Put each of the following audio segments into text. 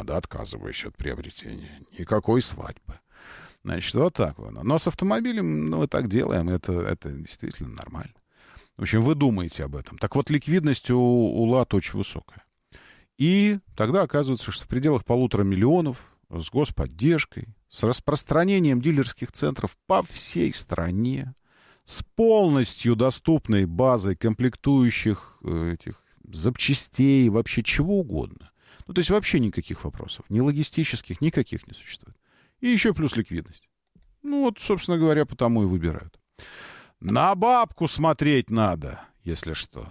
надо, отказываюсь от приобретения. Никакой свадьбы. Значит, вот так вот. Но с автомобилем мы так делаем, это действительно нормально. В общем, вы думаете об этом. Так вот, ликвидность у ЛАТ очень высокая. И тогда оказывается, что в пределах 1,5 миллиона с господдержкой, с распространением дилерских центров по всей стране, с полностью доступной базой комплектующих этих запчастей, вообще чего угодно. Ну, то есть вообще никаких вопросов. Ни логистических, никаких не существует. И еще плюс ликвидность. Ну, вот, собственно говоря, потому и выбирают. На бабку смотреть надо, если что.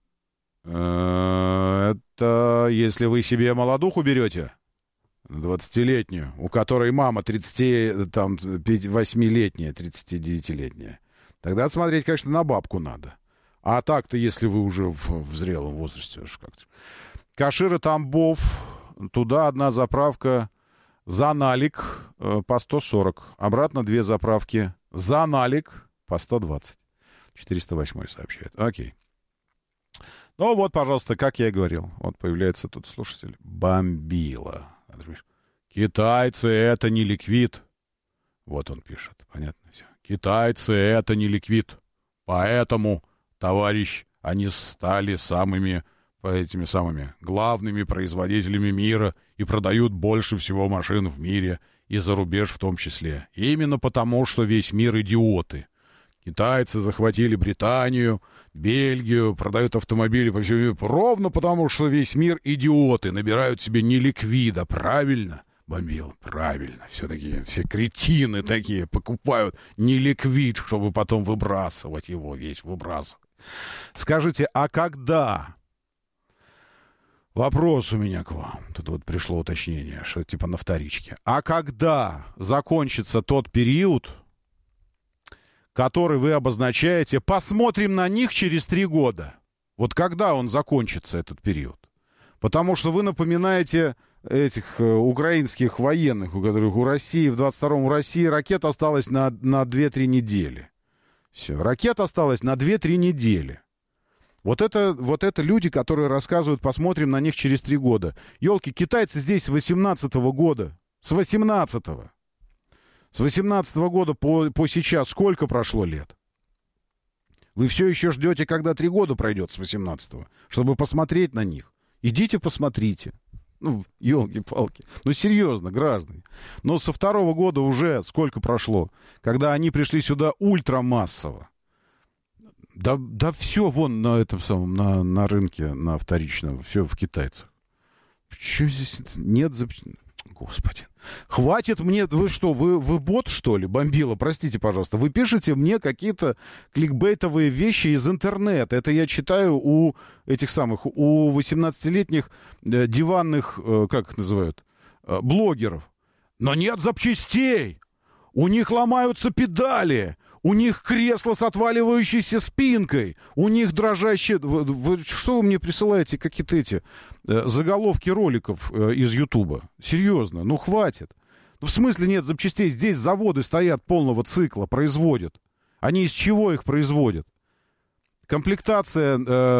Это если вы себе молодуху берете, 20-летнюю, у которой мама 38-летняя, 39-летняя, тогда смотреть, конечно, на бабку надо. А так-то, если вы уже в зрелом возрасте. Как-то. Кашира Тамбов, туда одна заправка за налик по 140. Обратно 2 заправки за налик по 120. 408 сообщает. Окей. Ну вот, пожалуйста, как я и говорил. Вот появляется тут слушатель. Бомбила. Китайцы — это не ликвид. Вот он пишет. Понятно все. Китайцы — это не ликвид. Поэтому, товарищ, они стали этими самыми главными производителями мира и продают больше всего машин в мире, и за рубеж в том числе. Именно потому, что весь мир идиоты. Китайцы захватили Британию, Бельгию, продают автомобили по всему миру ровно потому, что весь мир идиоты, набирают себе не ликвида, правильно? Бомбил, правильно. Все кретины такие покупают не ликвид, чтобы потом выбрасывать его, весь выбрасывать. Скажите, а когда... Вопрос у меня к вам. Тут вот пришло уточнение, что типа на вторичке. А когда закончится тот период, который вы обозначаете, посмотрим на них через 3 года? Вот когда он закончится, этот период? Потому что вы напоминаете этих украинских военных, у которых у России в 22-м у России ракет осталось на 2-3 недели. Все, ракет осталось на 2-3 недели. Вот это люди, которые рассказывают, посмотрим на них через 3 года. Ёлки, китайцы здесь с 18-го года. С 18-го. С 18-го года по сейчас сколько прошло лет? Вы все еще ждете, когда 3 года пройдет с 18-го, чтобы посмотреть на них. Идите посмотрите. Ну, ёлки-палки. Ну, серьезно, граждане. Но со 2-го года уже сколько прошло, когда они пришли сюда ультрамассово. Да все вон на этом самом, на рынке, на вторичном, все в китайцах. Что здесь нет? Господи. Хватит мне... Вы что, вы бот, что ли, бомбила? Простите, пожалуйста. Вы пишете мне какие-то кликбейтовые вещи из интернета. Это я читаю у этих самых, у 18-летних диванных, как их называют, блогеров. Но нет запчастей! У них ломаются педали! У них кресло с отваливающейся спинкой. У них дрожащие... Что вы мне присылаете, какие-то эти заголовки роликов из Ютуба? Серьезно, ну хватит. Ну, в смысле нет запчастей? Здесь заводы стоят полного цикла, производят. Они из чего их производят? Комплектация,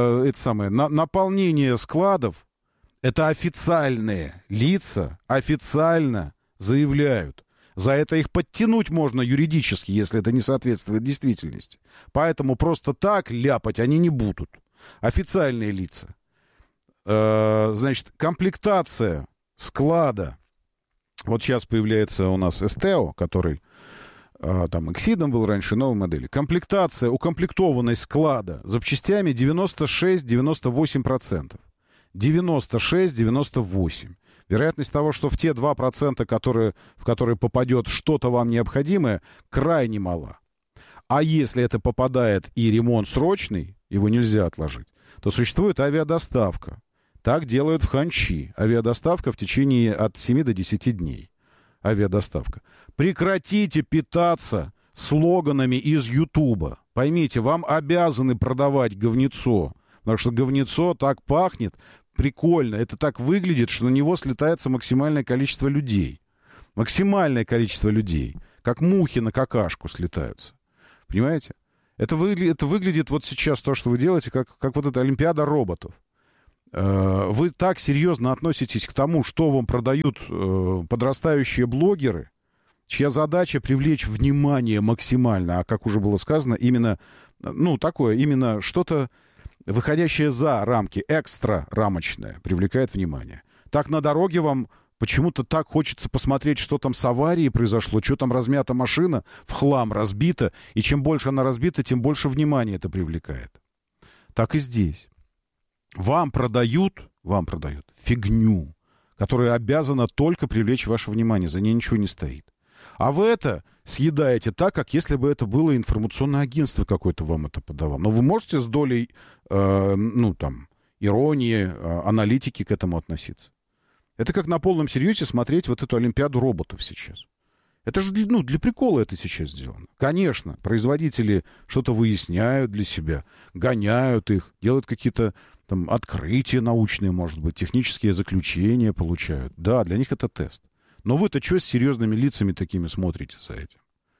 наполнение складов, это официальные лица, официально заявляют. За это их подтянуть можно юридически, если это не соответствует действительности. Поэтому просто так ляпать они не будут. Официальные лица. Значит, комплектация склада. Вот сейчас появляется у нас Esteo, который там Exidom был раньше, новой модели. Комплектация, укомплектованность склада запчастями 96-98%. 96-98%. Вероятность того, что в те 2%, в которые попадет что-то вам необходимое, крайне мала. А если это попадает и ремонт срочный, его нельзя отложить, то существует авиадоставка. Так делают в Ханчи. Авиадоставка в течение от 7 до 10 дней. Авиадоставка. Прекратите питаться слоганами из Ютуба. Поймите, вам обязаны продавать говнецо. Потому что говнецо так пахнет... Прикольно. Это так выглядит, что на него слетается максимальное количество людей. Максимальное количество людей. Как мухи на какашку слетаются. Понимаете? Это выглядит вот сейчас то, что вы делаете, как вот эта Олимпиада роботов. вы так серьезно относитесь к тому, что вам продают подрастающие блогеры, чья задача привлечь внимание максимально, а как уже было сказано, именно, именно что-то, выходящее за рамки, экстра рамочное, привлекает внимание. Так на дороге вам почему-то так хочется посмотреть, что там с аварией произошло, что там размята машина, в хлам разбита, и чем больше она разбита, тем больше внимания это привлекает. Так и здесь. Вам продают фигню, которая обязана только привлечь ваше внимание, за ней ничего не стоит. А вы это съедаете так, как если бы это было информационное агентство какое-то вам это подавало. Но вы можете с долей, иронии, аналитики к этому относиться. Это как на полном серьезе смотреть вот эту Олимпиаду роботов сейчас. Это же для прикола это сейчас сделано. Конечно, производители что-то выясняют для себя, гоняют их, делают какие-то там открытия научные, может быть, технические заключения получают. Да, для них это тест. Но вы-то что с серьезными лицами такими смотрите за этим?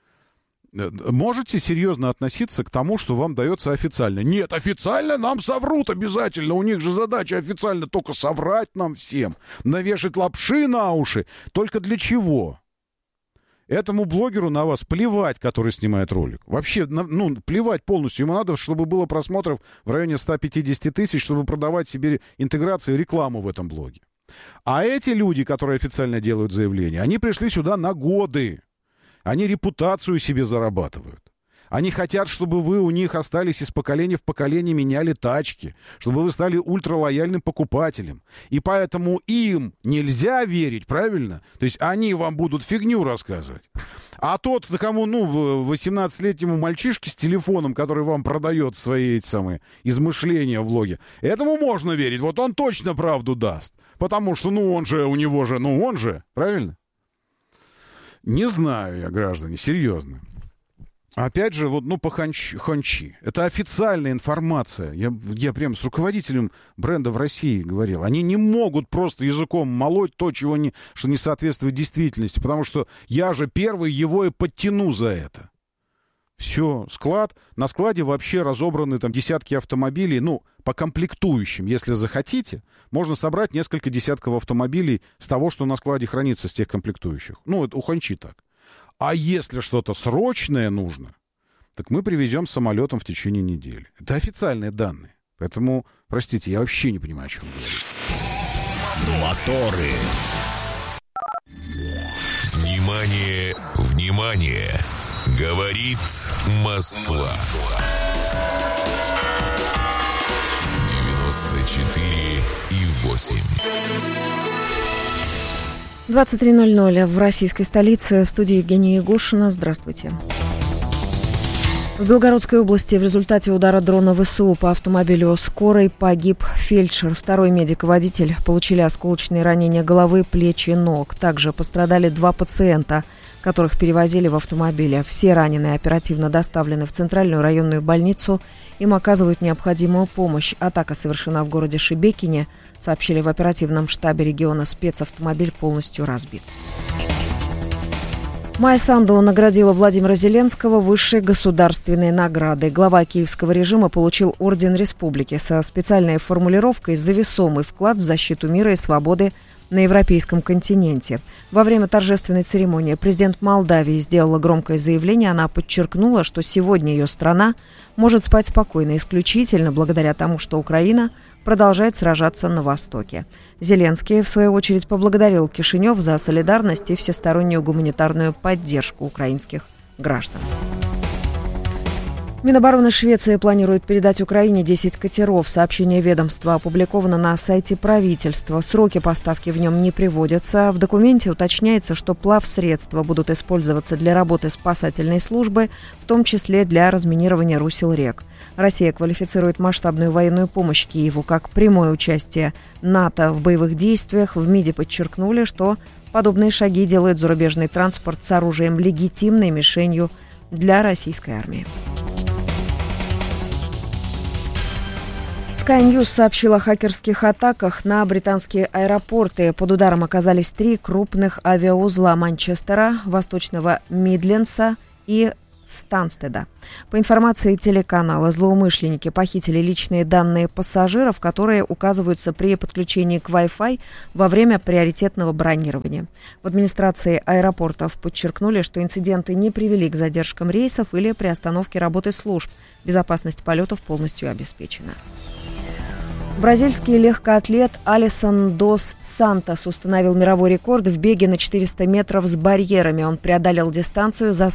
Можете серьезно относиться к тому, что вам дается официально? Нет, официально нам соврут обязательно. У них же задача официально только соврать нам всем, навешать лапши на уши. Только для чего? Этому блогеру на вас плевать, который снимает ролик. Вообще, плевать полностью. Ему надо, чтобы было просмотров в районе 150 тысяч, чтобы продавать себе интеграцию и рекламу в этом блоге. А эти люди, которые официально делают заявления, они пришли сюда на годы. Они репутацию себе зарабатывают. Они хотят, чтобы вы у них остались из поколения в поколение, меняли тачки, чтобы вы стали ультралояльным покупателем. И поэтому им нельзя верить, правильно? То есть они вам будут фигню рассказывать. А тот, кому, 18-летнему мальчишке с телефоном, который вам продает свои эти самые измышления в блоге, этому можно верить. Вот он точно правду даст. Потому что, он же, правильно? Не знаю я, граждане, серьезно. Опять же, по-ханчи. Это официальная информация. Я прям с руководителем бренда в России говорил. Они не могут просто языком молоть то, что не соответствует действительности. Потому что я же первый его и подтяну за это. Все, на складе вообще разобраны там десятки автомобилей, по комплектующим, если захотите, можно собрать несколько десятков автомобилей с того, что на складе хранится, с тех комплектующих. Это у ханчи так. А если что-то срочное нужно, так мы привезем самолетом в течение недели. Это официальные данные. Поэтому, простите, я вообще не понимаю, о чем говорить. Моторы. Внимание, внимание! Говорит Москва. 94,8. 23:00 в российской столице. В студии Евгения Егошина. Здравствуйте. В Белгородской области в результате удара дрона ВСУ по автомобилю скорой погиб фельдшер. Второй медик и водитель получили осколочные ранения головы, плеч и ног. Также пострадали 2 пациента, которых перевозили в автомобиле. Все раненые оперативно доставлены в Центральную районную больницу. Им оказывают необходимую помощь. Атака совершена в городе Шебекине. Сообщили в оперативном штабе региона. Спецавтомобиль полностью разбит. Майя Санду наградила Владимира Зеленского высшей государственной наградой. Глава киевского режима получил орден республики со специальной формулировкой «За весомый вклад в защиту мира и свободы на европейском континенте». Во время торжественной церемонии президент Молдавии сделала громкое заявление. Она подчеркнула, что сегодня ее страна может спать спокойно исключительно благодаря тому, что Украина продолжает сражаться на Востоке. Зеленский, в свою очередь, поблагодарил Кишинев за солидарность и всестороннюю гуманитарную поддержку украинских граждан. Минобороны Швеции планирует передать Украине 10 катеров. Сообщение ведомства опубликовано на сайте правительства. Сроки поставки в нем не приводятся. В документе уточняется, что плавсредства будут использоваться для работы спасательной службы, в том числе для разминирования русел рек. Россия квалифицирует масштабную военную помощь Киеву как прямое участие НАТО в боевых действиях. В МИДе подчеркнули, что подобные шаги делают зарубежный транспорт с оружием легитимной мишенью для российской армии. Sky News сообщил о хакерских атаках на британские аэропорты. Под ударом оказались 3 крупных авиаузла Манчестера, Восточного Мидлендса и Станстеда. По информации телеканала, злоумышленники похитили личные данные пассажиров, которые указываются при подключении к Wi-Fi во время приоритетного бронирования. В администрации аэропортов подчеркнули, что инциденты не привели к задержкам рейсов или приостановке работы служб. Безопасность полетов полностью обеспечена. Бразильский легкоатлет Алисон дос Сантос установил мировой рекорд в беге на 400 метров с барьерами. Он преодолел дистанцию за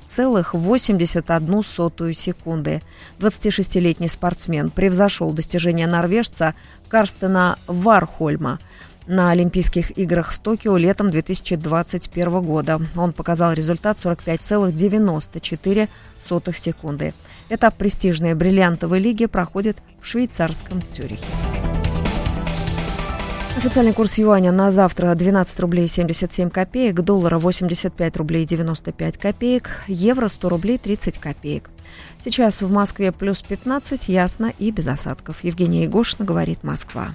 45,81 секунды. 26-летний спортсмен превзошел достижения норвежца Карстена Вархольма на Олимпийских играх в Токио летом 2021 года. Он показал результат 45,94 секунды. Этап престижной бриллиантовой лиги проходит в швейцарском Цюрихе. Официальный курс юаня на завтра 12 рублей 77 копеек, доллара 85 рублей 95 копеек, евро 100 рублей 30 копеек. Сейчас в Москве плюс 15, ясно и без осадков. Евгения Егошина, говорит Москва.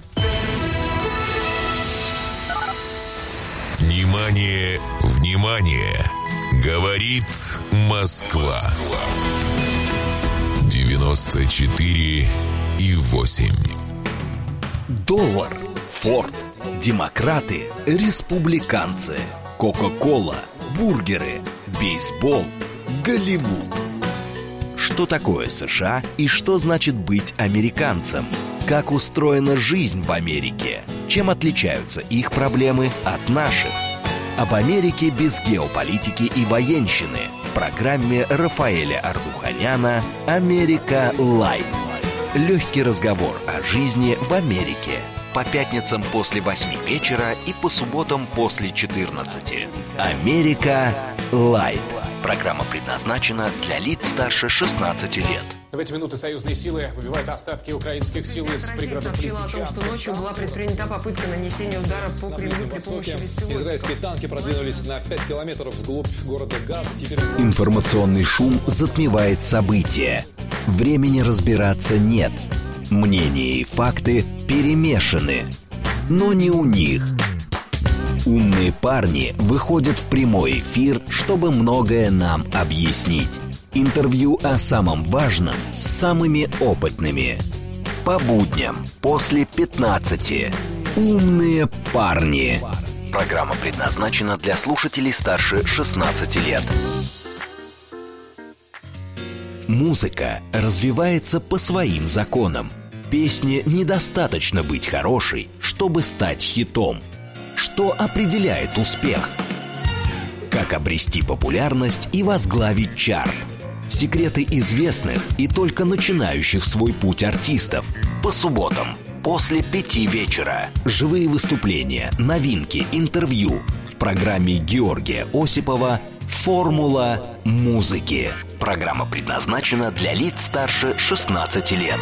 Внимание, внимание! Говорит Москва. 94,8. Доллар, Форд, демократы, республиканцы, Кока-кола, бургеры, бейсбол, Голливуд. Что такое США и что значит быть американцем? Как устроена жизнь в Америке? Чем отличаются их проблемы от наших? Об Америке без геополитики и военщины в программе Рафаэля Ардуханяна «Америка Лайт». Легкий разговор о жизни в Америке. По пятницам после 8 вечера и по субботам после 14. «Америка Лайт». Программа предназначена для лиц старше 16 лет. В эти минуты союзные силы выбивают остатки украинских сил из пригородов Лисичанска. О том, что ночью была предпринята попытка нанесения удара по Кремлю при помощи беспилотников. Израильские танки продвинулись на 5 километров вглубь города Газа. Информационный шум затмевает события. Времени разбираться нет. Мнения и факты перемешаны. Но не у них. Умные парни выходят в прямой эфир, чтобы многое нам объяснить. Интервью о самом важном с самыми опытными. По будням после 15. Умные парни. Программа предназначена для слушателей старше 16 лет. Музыка развивается по своим законам. Песне недостаточно быть хорошей, чтобы стать хитом. Что определяет успех? Как обрести популярность и возглавить чарт? Секреты известных и только начинающих свой путь артистов. По субботам после 5 вечера. Живые выступления, новинки, интервью. В программе Георгия Осипова «Формула музыки». Программа предназначена для лиц старше 16 лет.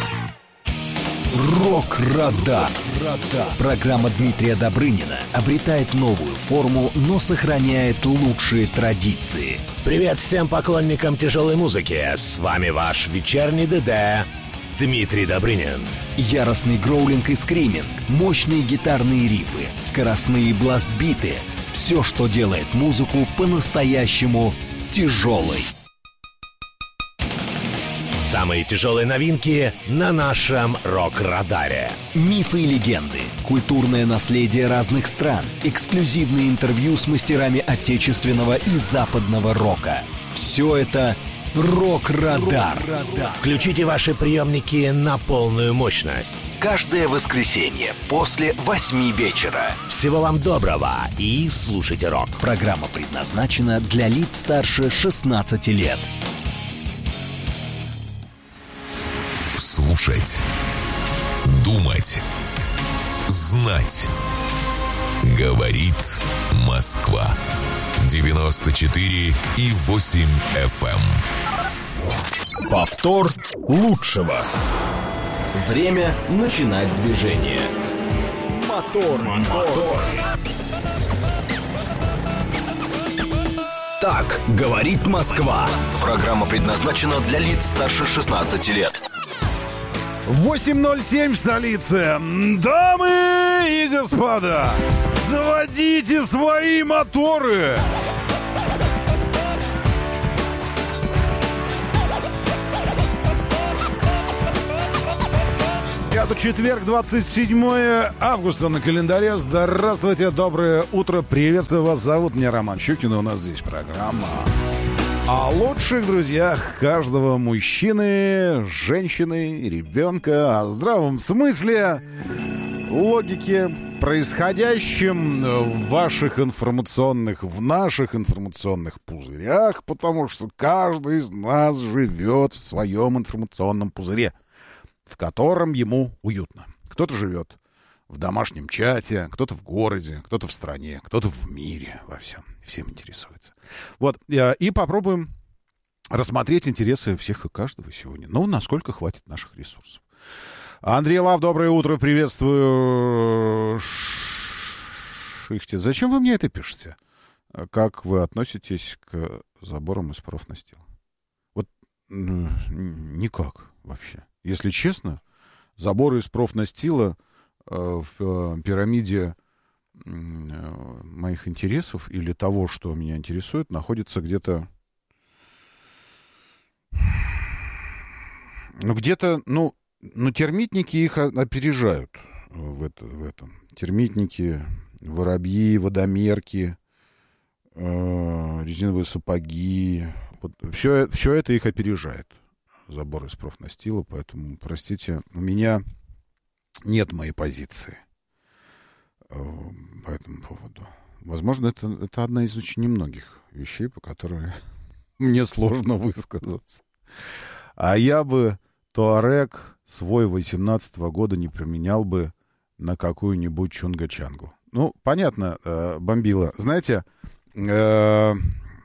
Рок-радар. Программа Дмитрия Добрынина обретает новую форму, но сохраняет лучшие традиции. Привет всем поклонникам тяжелой музыки. С вами ваш вечерний ДД Дмитрий Добрынин. Яростный гроулинг и скриминг, мощные гитарные рифы, скоростные бластбиты. Все, что делает музыку по-настоящему тяжелой. Самые тяжелые новинки на нашем рок-радаре. Мифы и легенды, культурное наследие разных стран, эксклюзивные интервью с мастерами отечественного и западного рока. Все это «Рок-радар». Включите ваши приемники на полную мощность. Каждое воскресенье после 8 вечера. Всего вам доброго и слушайте рок. Программа предназначена для лиц старше 16 лет. Слушать, думать, знать. Говорит Москва. 94,8 FM. Повтор лучшего. Время начинать движение. Мотор. Так говорит Москва. Программа предназначена для лиц старше 16 лет. 8:07 в столице. Дамы и господа, заводите свои моторы. Это четверг, 27 августа на календаре. Здравствуйте, доброе утро. Приветствую вас. Зовут меня Роман Щукин. У нас здесь программа о лучших друзьях каждого мужчины, женщины, ребенка, о здравом смысле, логике, происходящем в наших информационных пузырях, потому что каждый из нас живет в своем информационном пузыре, в котором ему уютно. Кто-то живет в домашнем чате, кто-то в городе, кто-то в стране, кто-то в мире, во всем. Всем интересуется. Вот, и попробуем рассмотреть интересы всех и каждого сегодня. Ну, насколько хватит наших ресурсов. Андрей Лав, доброе утро, приветствую. Зачем вы мне это пишете? Как вы относитесь к заборам из профнастила? Вот никак вообще. Если честно, заборы из профнастила в пирамиде моих интересов или того, что меня интересует, находится где-то... термитники их опережают в этом. Термитники, воробьи, водомерки, резиновые сапоги. Вот, все это их опережает. Забор из профнастила, поэтому, простите, у меня нет моей позиции по этому поводу. Возможно, это одна из очень немногих вещей, по которым мне сложно высказаться. А я бы Туарек свой 18-го года не променял бы на какую-нибудь чунга-чангу. Ну, понятно, бомбила. Знаете, как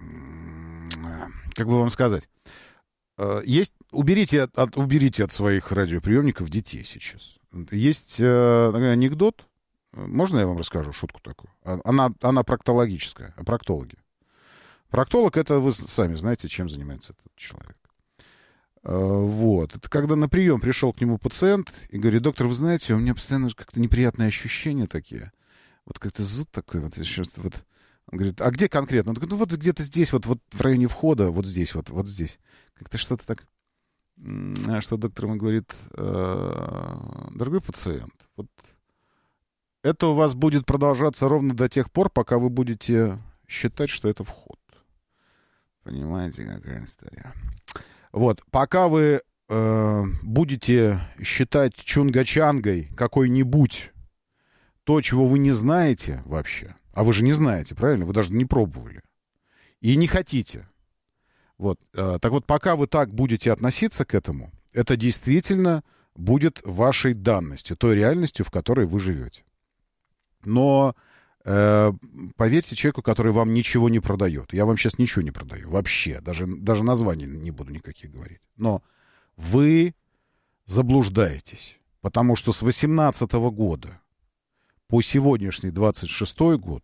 бы вам сказать, уберите от своих радиоприемников детей сейчас. Есть анекдот. Можно я вам расскажу шутку такую? Она проктологическая, о проктологе. Проктолог — это вы сами знаете, чем занимается этот человек. Вот. Это когда на прием пришел к нему пациент и говорит: доктор, вы знаете, у меня постоянно как-то неприятные ощущения такие. Вот как-то зуд такой. Вот. Он говорит: а где конкретно? Он говорит: ну вот где-то здесь, вот в районе входа, вот здесь, вот здесь. Как-то что-то так... Что доктор ему говорит: дорогой пациент, вот это у вас будет продолжаться ровно до тех пор, пока вы будете считать, что это вход. Понимаете, какая история? Вот, пока вы будете считать чунга-чангой какой-нибудь то, чего вы не знаете вообще, а вы же не знаете, правильно? Вы даже не пробовали. И не хотите. Вот. Так вот, пока вы так будете относиться к этому, это действительно будет вашей данностью, той реальностью, в которой вы живете. Но поверьте человеку, который вам ничего не продает. Я вам сейчас ничего не продаю. Вообще. Даже названий не буду никаких говорить. Но вы заблуждаетесь. Потому что с 18-го года по сегодняшний 26-й год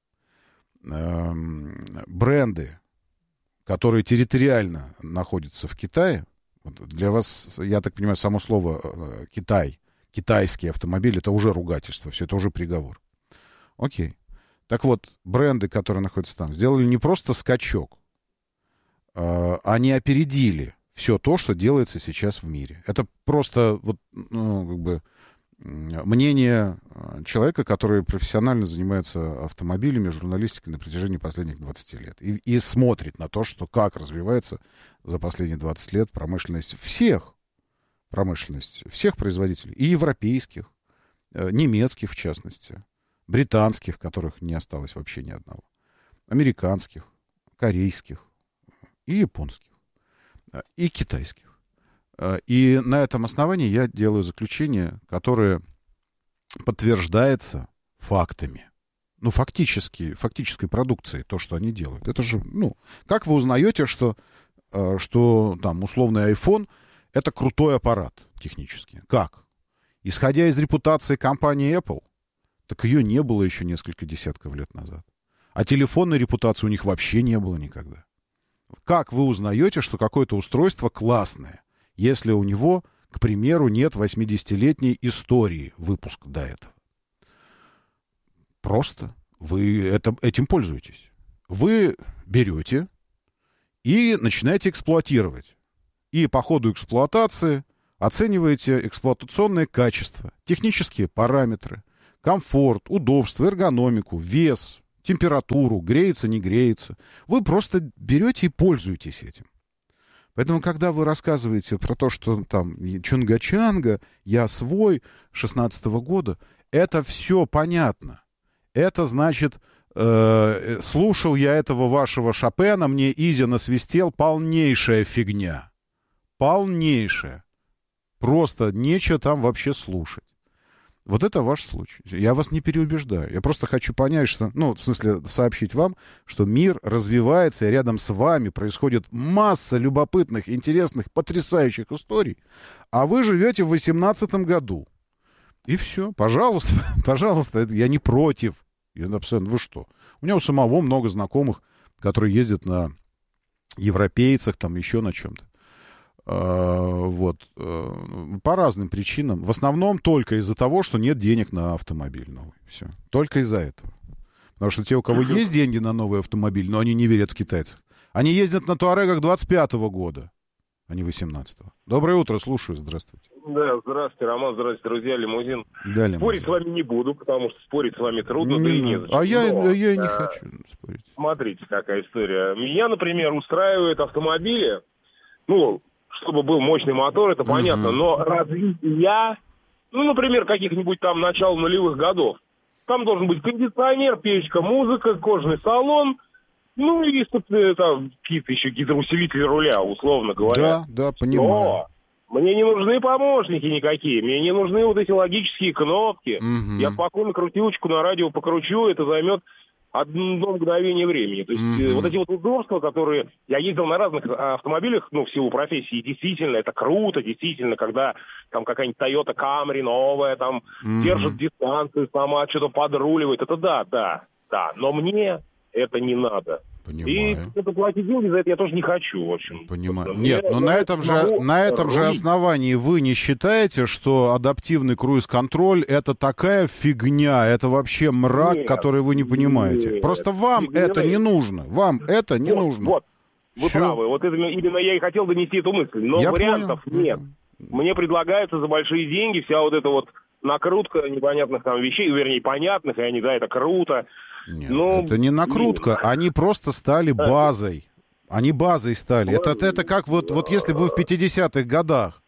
бренды, которые территориально находятся в Китае, вот для вас, я так понимаю, само слово «Китай», китайские автомобили, это уже ругательство, все это уже приговор. Окей. Так вот, бренды, которые находятся там, сделали не просто скачок, они опередили все то, что делается сейчас в мире. Это просто вот, мнение человека, который профессионально занимается автомобилями, журналистикой на протяжении последних 20 лет. И смотрит на то, что как развивается за последние 20 лет промышленность всех производителей. И европейских, немецких в частности, британских, которых не осталось вообще ни одного, американских, корейских и японских, и китайских. И на этом основании я делаю заключение, которое подтверждается фактами. Ну, фактической продукцией, то, что они делают. Это же, как вы узнаете, что там условный iPhone — это крутой аппарат технически? Как? Исходя из репутации компании Apple, так ее не было еще несколько десятков лет назад. А телефонной репутации у них вообще не было никогда. Как вы узнаете, что какое-то устройство классное, если у него, к примеру, нет 80-летней истории выпуска до этого? Просто вы этим пользуетесь. Вы берете и начинаете эксплуатировать. И по ходу эксплуатации оцениваете эксплуатационное качество, технические параметры, комфорт, удобство, эргономику, вес, температуру, греется, не греется. Вы просто берете и пользуетесь этим. Поэтому, когда вы рассказываете про то, что там Чунга-Чанга, я свой 16-го года, это все понятно. Это значит, слушал я этого вашего Шопена, мне Изя насвистел, полнейшая фигня. Полнейшая. Просто нечего там вообще слушать. Вот это ваш случай. Я вас не переубеждаю. Я просто хочу понять, что, ну, в смысле, сообщить вам, что мир развивается, и рядом с вами происходит масса любопытных, интересных, потрясающих историй, а вы живете в 18-м году. И все. Пожалуйста, пожалуйста, я не против. Я абсолютно, вы что? У меня у самого много знакомых, которые ездят на европейцах, там еще на чем-то. Вот. По разным причинам. В основном только из-за того, что нет денег на автомобиль новый. Все. Только из-за этого. Потому что те, у кого есть деньги на новый автомобиль, но они не верят в китайцев, они ездят на Туарегах 25-го года, а не 18-го. Доброе утро, слушаю. Здравствуйте. Да, здравствуйте, Роман, здравствуйте, друзья, лимузин. Да, лимузин. Спорить с вами не буду, потому что спорить с вами трудно, да и не зачем. А я не хочу спорить. Смотрите, какая история. Меня, например, устраивают автомобили, ну, чтобы был мощный мотор, это понятно, но развитие, ну, например, каких-нибудь там начала нулевых годов, там должен быть кондиционер, печка, музыка, кожаный салон, ну, и, собственно, там какие-то еще гидроусилители руля, условно говоря. Да, понимаю. Но мне не нужны помощники никакие, мне не нужны вот эти логические кнопки. Я спокойно крутилочку на радио покручу, это займет одно мгновение времени. То есть вот эти вот удобства, которые... Я ездил на разных автомобилях, ну, в силу профессии, и действительно, это круто, действительно, когда там какая-нибудь Toyota Camry новая, там, держит дистанцию сама, что-то подруливает. Это да. Но мне это не надо. Понимаю. И это платить деньги за это я тоже не хочу, в общем. Понимаю. Нет, но на этом же основании вы не считаете, что адаптивный круиз-контроль — это такая фигня, это вообще мрак, нет, который вы не понимаете? Нет. Просто вам это не нужно. Вам это не нужно. Вот, вы правы. Вот это, именно я и хотел донести эту мысль. Но я вариантов нет. Мне предлагается за большие деньги вся вот эта вот накрутка непонятных там вещей, вернее, понятных, и они, да, это круто. Нет, это не накрутка, они просто стали базой. Они базой стали. Это как вот если бы вы в 50-х годах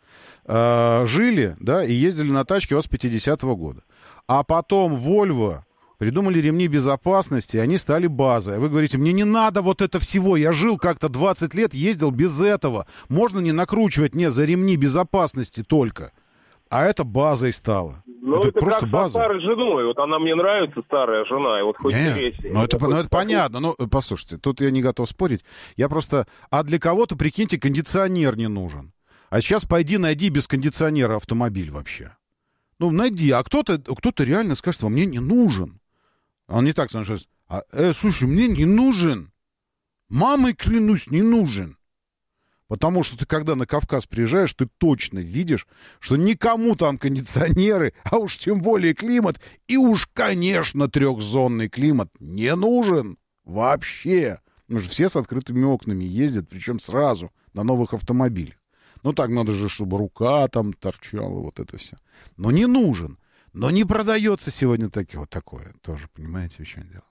жили, да, и ездили на тачке у вас с 50-го года. А потом Volvo придумали ремни безопасности, и они стали базой. А вы говорите, мне не надо вот это всего, я жил как-то 20 лет, ездил без этого. Можно не накручивать мне за ремни безопасности только. А это базой стало. Ну, это просто как база. Со старой женой. Вот она мне нравится, старая жена, и вот хоть третья. Ну, это понятно. Ну, послушайте, тут я не готов спорить. Я просто... А для кого-то, прикиньте, кондиционер не нужен. А сейчас найди без кондиционера автомобиль вообще. Ну, найди. А кто-то реально скажет, вам мне не нужен. Он не так скажет, слушай, мне не нужен. Мамой клянусь, не нужен. Потому что ты, когда на Кавказ приезжаешь, ты точно видишь, что никому там кондиционеры, а уж тем более климат, и уж, конечно, трехзонный климат не нужен вообще. Потому что все с открытыми окнами ездят, причем сразу на новых автомобилях. Ну, так надо же, чтобы рука там торчала, вот это все. Но не нужен. Но не продается сегодня такое. Тоже, понимаете, в чем дело.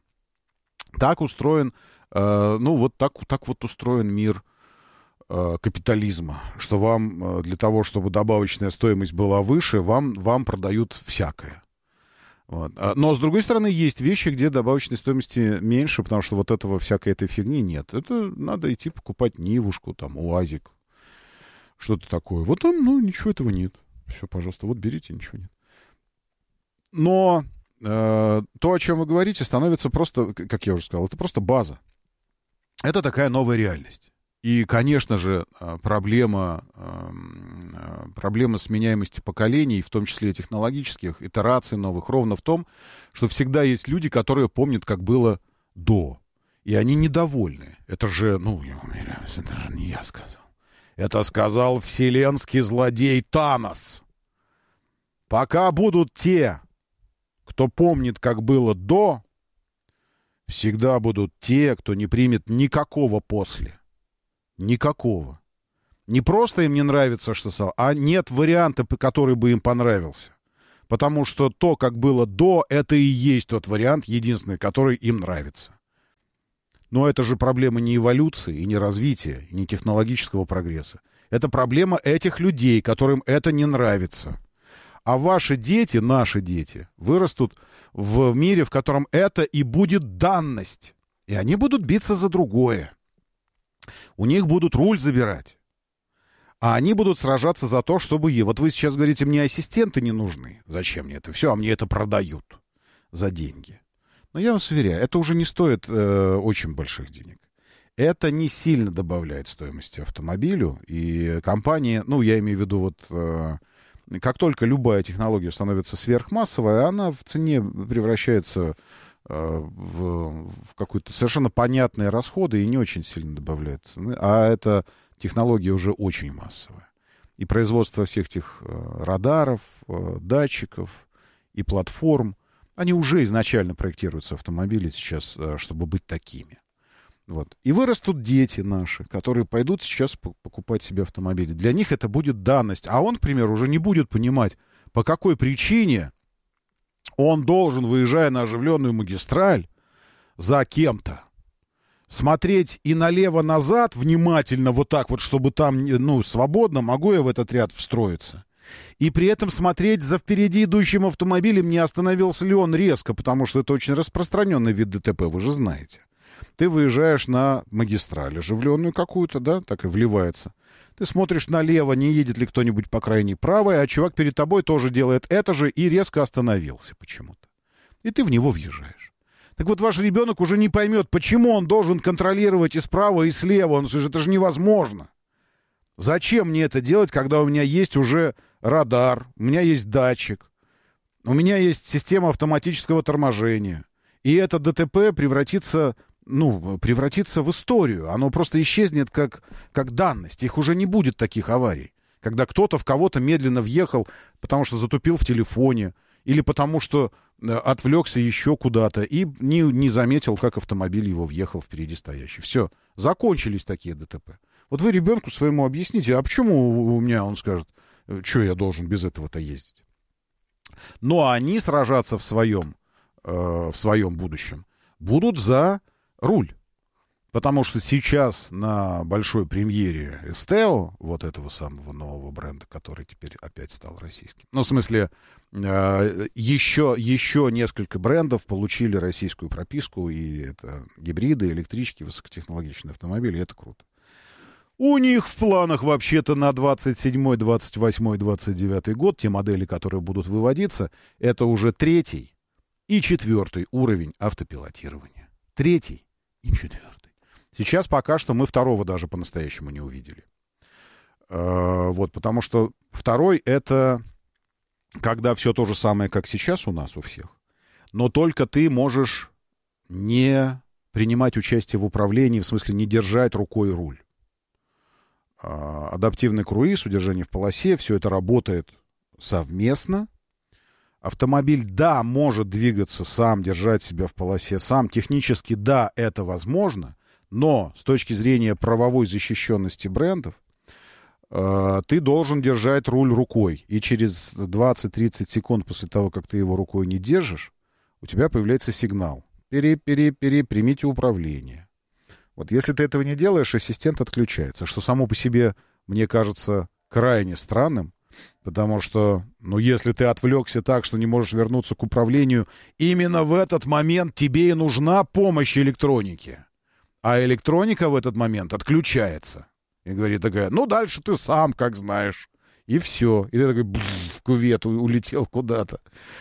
Так устроен, так вот устроен мир капитализма, что вам для того, чтобы добавочная стоимость была выше, вам продают всякое. Вот. Но, с другой стороны, есть вещи, где добавочной стоимости меньше, потому что вот этого всякой этой фигни нет. Это надо идти покупать Нивушку, там, УАЗик, что-то такое. Вот там, ничего этого нет. Все, пожалуйста, вот берите, ничего нет. Но то, о чем вы говорите, становится просто, как я уже сказал, это просто база. Это такая новая реальность. И, конечно же, проблема сменяемости поколений, в том числе и технологических, итераций новых, ровно в том, что всегда есть люди, которые помнят, как было до. И они недовольны. Это же, это же не я сказал. Это сказал вселенский злодей Танос. Пока будут те, кто помнит, как было до, всегда будут те, кто не примет никакого после. Никакого. Не просто им не нравится, что стало, а нет варианта, который бы им понравился. Потому что то, как было до, это и есть тот вариант, единственный, который им нравится. Но это же проблема не эволюции, и не развития, и не технологического прогресса. Это проблема этих людей, которым это не нравится. А ваши дети, наши дети, вырастут в мире, в котором это и будет данность. И они будут биться за другое. У них будут руль забирать. А они будут сражаться за то, чтобы... Вот вы сейчас говорите, мне ассистенты не нужны. Зачем мне это все? А мне это продают за деньги. Но я вас уверяю, это уже не стоит очень больших денег. Это не сильно добавляет стоимости автомобилю. И компании, ну, я имею в виду, вот как только любая технология становится сверхмассовой, она в цене превращается в какие-то совершенно понятные расходы и не очень сильно добавляет цены. А это... Технология уже очень массовая. И производство всех этих радаров, датчиков и платформ, они уже изначально проектируются автомобили сейчас, чтобы быть такими. Вот. И вырастут дети наши, которые пойдут сейчас покупать себе автомобили. Для них это будет данность. А он, к примеру, уже не будет понимать, по какой причине он должен, выезжая на оживленную магистраль, за кем-то, смотреть и налево-назад внимательно, вот так вот, чтобы там, ну, свободно, могу я в этот ряд встроиться. И при этом смотреть за впереди идущим автомобилем, не остановился ли он резко, потому что это очень распространенный вид ДТП, вы же знаете. Ты выезжаешь на магистраль, оживленную какую-то, да, так и вливается. Ты смотришь налево, не едет ли кто-нибудь по крайней правой, а чувак перед тобой тоже делает это же и резко остановился почему-то. И ты в него въезжаешь. Так вот, ваш ребенок уже не поймет, почему он должен контролировать и справа, и слева. Он скажет, это же невозможно. Зачем мне это делать, когда у меня есть уже радар, у меня есть датчик, у меня есть система автоматического торможения. И это ДТП превратится в историю. Оно просто исчезнет как данность. Их уже не будет таких аварий. Когда кто-то в кого-то медленно въехал, потому что затупил в телефоне, или потому что отвлекся еще куда-то и не заметил, как автомобиль его въехал впереди стоящий. Все, закончились такие ДТП. Вот вы ребенку своему объясните, а почему у меня, он скажет, что я должен без этого-то ездить? Но они сражаться в своем будущем будут за руль. Потому что сейчас на большой премьере Esteo, вот этого самого нового бренда, который теперь опять стал российским. Ну, в смысле, еще несколько брендов получили российскую прописку, и это гибриды, электрички, высокотехнологичные автомобили, и это круто. У них в планах вообще-то на 27-й, 28-й, 29-й год те модели, которые будут выводиться, это уже 3-й и 4-й уровень автопилотирования. 3-й и 4-й. Сейчас пока что мы 2-го даже по-настоящему не увидели. Вот, потому что 2-й — это когда все то же самое, как сейчас у нас у всех, но только ты можешь не принимать участие в управлении, в смысле не держать рукой руль. Адаптивный круиз, удержание в полосе, все это работает совместно. Автомобиль, да, может двигаться сам, держать себя в полосе сам. Технически, да, это возможно. Но с точки зрения правовой защищенности брендов, ты должен держать руль рукой. И через 20-30 секунд после того, как ты его рукой не держишь, у тебя появляется сигнал. Примите управление. Вот если ты этого не делаешь, ассистент отключается. Что само по себе, мне кажется, крайне странным. Потому что, если ты отвлекся так, что не можешь вернуться к управлению, именно в этот момент тебе и нужна помощь электроники. А электроника в этот момент отключается. И говорит такая, дальше ты сам, как знаешь. И все. И ты такой в кювет улетел куда-то.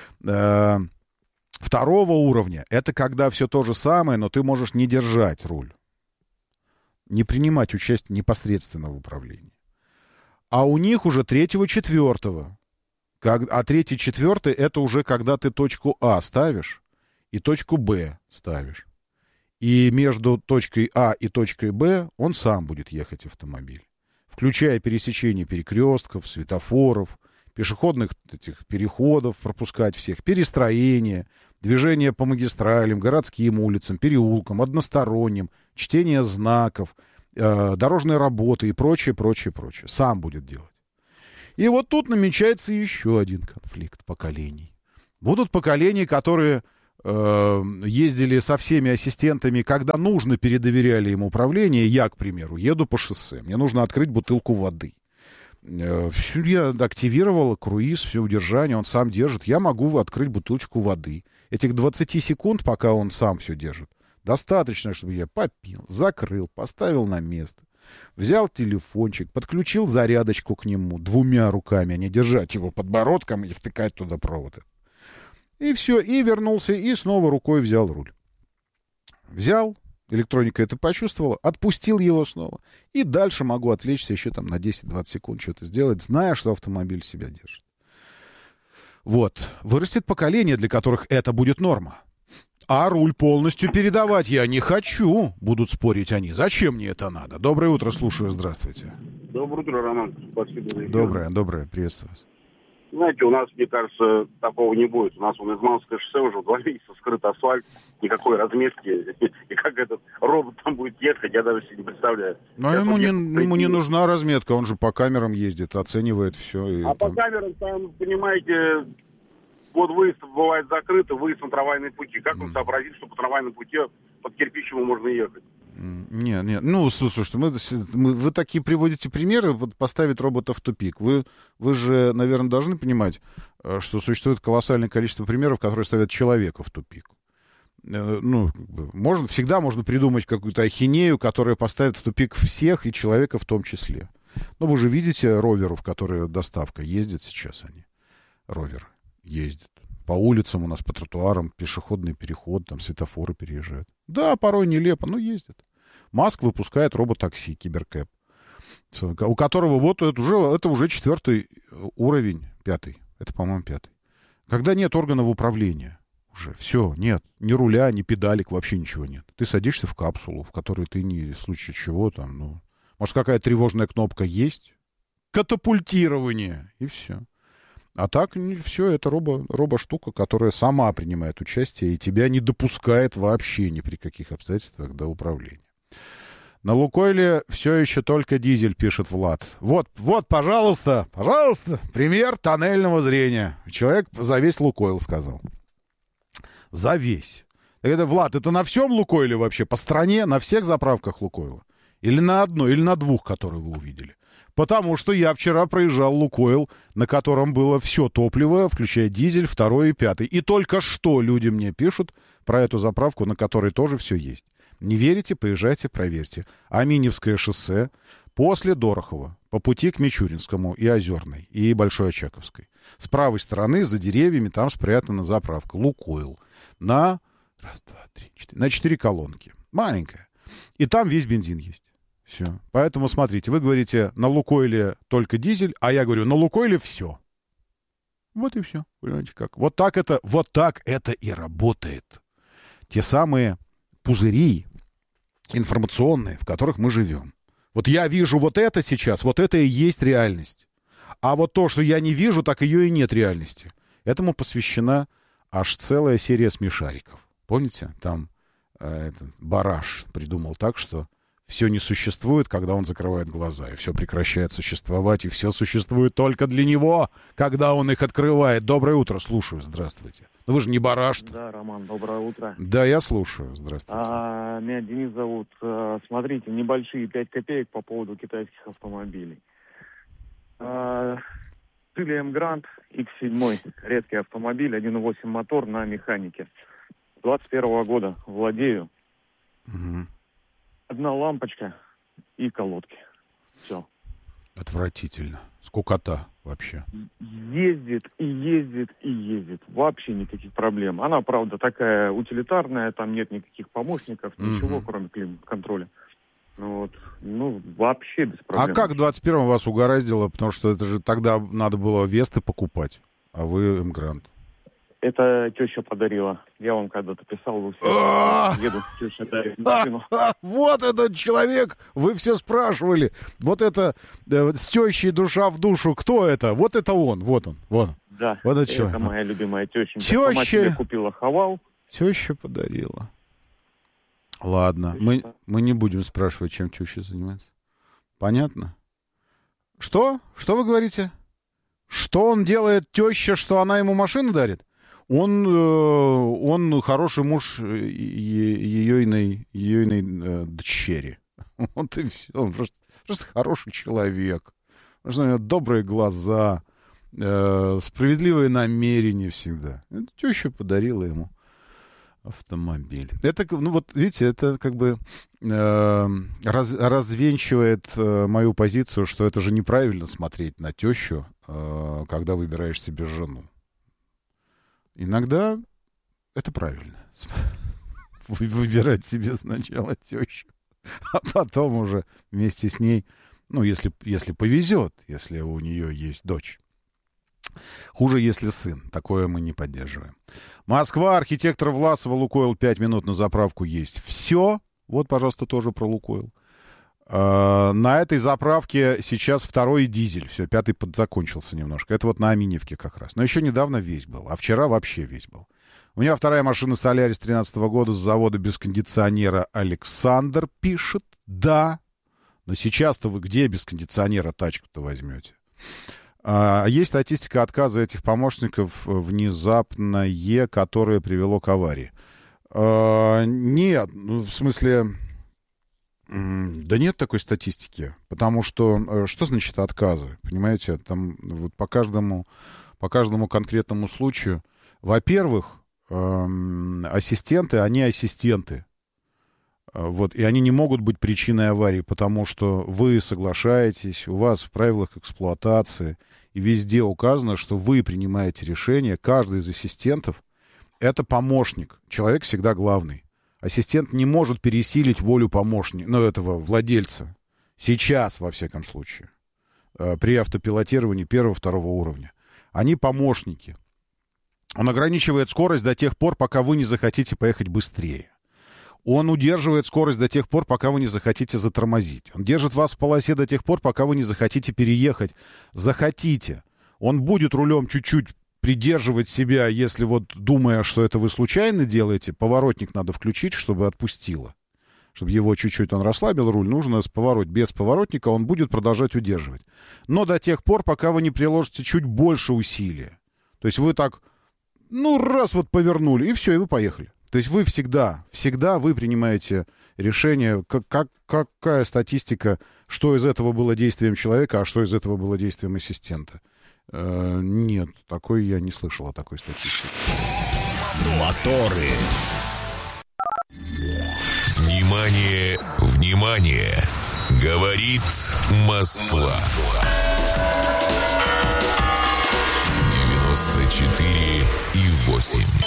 2-го уровня — это когда все то же самое, но ты можешь не держать руль. Не принимать участие непосредственно в управлении. А у них уже 3-го, 4-го. А 3-й, 4-й — это уже когда ты точку А ставишь и точку Б ставишь. И между точкой А и точкой Б он сам будет ехать, автомобиль. Включая пересечение перекрестков, светофоров, пешеходных этих переходов, пропускать всех, перестроение, движение по магистралям, городским улицам, переулкам, односторонним, чтение знаков, дорожные работы и прочее, прочее, прочее. Сам будет делать. И вот тут намечается еще один конфликт поколений. Будут поколения, которые ездили со всеми ассистентами, когда нужно, передоверяли им управление. Я, к примеру, еду по шоссе. Мне нужно открыть бутылку воды. Все, я активировал круиз, все удержание, он сам держит. Я могу открыть бутылочку воды. Этих 20 секунд, пока он сам все держит, достаточно, чтобы я попил, закрыл, поставил на место. Взял телефончик, подключил зарядочку к нему 2 руками, а не держать его подбородком и втыкать туда провод. И все, и вернулся, и снова рукой взял руль. Взял, электроника это почувствовала, отпустил его снова. И дальше могу отвлечься еще там на 10-20 секунд, что-то сделать, зная, что автомобиль себя держит. Вот. Вырастет поколение, для которых это будет норма. А руль полностью передавать я не хочу, будут спорить они. Зачем мне это надо? Доброе утро, слушаю, здравствуйте. Доброе утро, Роман. Спасибо за эфир. Доброе, приветствую вас. Знаете, у нас, мне кажется, такого не будет. У нас Измайловское шоссе уже 2 месяца скрыт асфальт, никакой разметки. И как этот робот там будет ехать, я даже себе не представляю. Но ему не нужна разметка, он же по камерам ездит, оценивает все. И по камерам там, понимаете, вот выезд бывает закрыт, выезд на трамвайные пути. Как он сообразит, что по трамвайному пути под кирпичем можно ехать? Нет. Ну, слушайте, вы такие приводите примеры, вот поставить робота в тупик. Вы же, наверное, должны понимать, что существует колоссальное количество примеров, которые ставят человека в тупик. Ну, всегда можно придумать какую-то ахинею, которая поставит в тупик всех, и человека в том числе. Но вы же видите роверов, которые доставка, ездят сейчас они, роверы. Ездят. По улицам у нас, по тротуарам, пешеходный переход, там светофоры переезжают. Да, порой нелепо, но ездят. Маск выпускает робот-такси, Киберкэп, у которого вот это уже 4-й уровень, 5-й. Это, по-моему, 5-й. Когда нет органов управления уже, все, нет, ни руля, ни педалек, вообще ничего нет. Ты садишься в капсулу, в которой ты в случае чего там, может, какая-то тревожная кнопка есть, катапультирование, и все. А так все, это робо-штука, которая сама принимает участие и тебя не допускает вообще ни при каких обстоятельствах до управления. На Лукойле все еще только дизель, пишет Влад. Вот, пожалуйста, пример тоннельного зрения. Человек за весь Лукойл сказал. За весь. Это, Влад, это на всем Лукойле вообще? По стране, на всех заправках Лукойла? Или на одной, или на 2, которые вы увидели? Потому что я вчера проезжал Лукойл, на котором было все топливо, включая дизель, 2 и 5. И только что люди мне пишут про эту заправку, на которой тоже все есть. Не верите? Поезжайте, проверьте. Аминевское шоссе после Дорохова, по пути к Мичуринскому и Озерной, и Большой Очаковской. С правой стороны, за деревьями, там спрятана заправка Лукойл на 4 колонки. Маленькая. И там весь бензин есть. Все. Поэтому смотрите, вы говорите, на Лукойле только дизель, а я говорю, на Лукойле все. Вот и все. Понимаете как? Вот так это и работает. Те самые пузыри информационные, в которых мы живем. Вот я вижу вот это сейчас, вот это и есть реальность. А вот то, что я не вижу, так ее и нет реальности. Этому посвящена аж целая серия смешариков. Помните? Там Бараш придумал так, что все не существует, когда он закрывает глаза, и все прекращает существовать, и все существует только для него, когда он их открывает. Доброе утро, слушаю, здравствуйте. Ну вы же не Бараш. Да, Роман, доброе утро. Да, я слушаю, здравствуйте. Меня Денис зовут. Смотрите, небольшие 5 копеек по поводу китайских автомобилей. Цилиум Гранд X7, редкий автомобиль, 1.8 мотор на механике. 21 года владею. Угу. Одна лампочка и колодки. Все. Отвратительно. Скукота вообще. Ездит и ездит и ездит. Вообще никаких проблем. Она, правда, такая утилитарная, там нет никаких помощников, ничего, кроме климат-контроля. Вообще без проблем. А как в 21-м вас угораздило? Потому что это же тогда надо было Весты покупать, а вы М-Грант. Это теща подарила. Я вам когда-то писал, вы все еду, теща дарит машину. Вот этот человек, вы все спрашивали. Вот это с тещей душа в душу. Кто это? Вот это он, вот он. Да, вот это человек. Моя любимая теща. Теща купила Хавал. Теща подарила. Ладно, мы не будем спрашивать, чем теща занимается. Понятно? Что? Что вы говорите? Что он делает, теща, что она ему машину дарит? Он хороший муж ее дочери. Вот и все. Он просто хороший человек. У него добрые глаза, справедливые намерения всегда. Теща подарила ему автомобиль. Это, ну вот, видите, это как бы развенчивает мою позицию, что это же неправильно смотреть на тещу, когда выбираешь себе жену. Иногда это правильно. Выбирать себе сначала тещу, а потом уже вместе с ней, ну, если повезет, если у нее есть дочь. Хуже, если сын. Такое мы не поддерживаем. Москва, архитектор Власова, Лукойл, 5 минут на заправку есть. Все. Вот, пожалуйста, тоже про Лукойл. На этой заправке сейчас второй дизель. Все, пятый подзакончился немножко. Это вот на Аминевке как раз. Но еще недавно весь был. А вчера вообще весь был. У меня вторая машина Солярис 13 года с завода без кондиционера. Александр пишет. Да. Но сейчас-то вы где без кондиционера тачку-то возьмете? Есть статистика отказа этих помощников внезапное, которое привело к аварии. Нет, ну, в смысле... Да нет такой статистики, потому что значит отказы, понимаете, там вот по каждому конкретному случаю, во-первых, ассистенты, они ассистенты, вот, и они не могут быть причиной аварии, потому что вы соглашаетесь, у вас в правилах эксплуатации и везде указано, что вы принимаете решение, каждый из ассистентов это помощник, человек всегда главный. Ассистент не может пересилить волю помощника, ну, этого владельца. Сейчас, во всяком случае. При автопилотировании первого-второго уровня. Они помощники. Он ограничивает скорость до тех пор, пока вы не захотите поехать быстрее. Он удерживает скорость до тех пор, пока вы не захотите затормозить. Он держит вас в полосе до тех пор, пока вы не захотите переехать. Захотите. Он будет рулем чуть-чуть придерживать себя, если вот, думая, что это вы случайно делаете, поворотник надо включить, чтобы отпустило. Чтобы его чуть-чуть он расслабил руль, нужно без поворотника, он будет продолжать удерживать. Но до тех пор, пока вы не приложите чуть больше усилия. То есть вы так, ну, раз вот повернули, и все, и вы поехали. То есть вы всегда вы принимаете решение, какая статистика, что из этого было действием человека, а что из этого было действием ассистента. Нет, такой я не слышал о такой статистике. Моторы. Внимание, внимание! Говорит Москва. 94,8.